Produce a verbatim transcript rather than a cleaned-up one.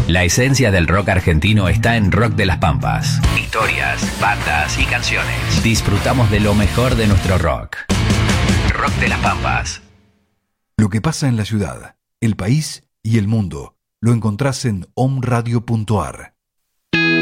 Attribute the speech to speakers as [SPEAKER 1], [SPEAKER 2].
[SPEAKER 1] La esencia del rock argentino está en Rock de las Pampas. Historias, bandas y canciones. Disfrutamos de lo mejor de nuestro rock. Rock de las Pampas.
[SPEAKER 2] Lo que pasa en la ciudad, el país y el mundo lo encontrás en om radio punto ar.